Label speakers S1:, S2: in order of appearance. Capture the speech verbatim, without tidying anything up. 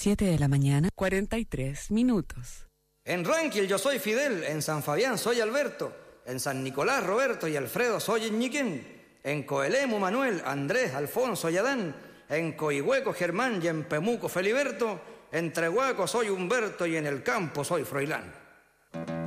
S1: siete de la mañana, cuarenta y tres minutos.
S2: En Ranquil yo soy Fidel, en San Fabián soy Alberto, en San Nicolás Roberto y Alfredo soy Ñiquén, en Coelemu Manuel, Andrés, Alfonso y Adán, en Coihueco Germán y en Pemuco Feliberto, en Trehuaco soy Humberto y en el campo soy Froilán.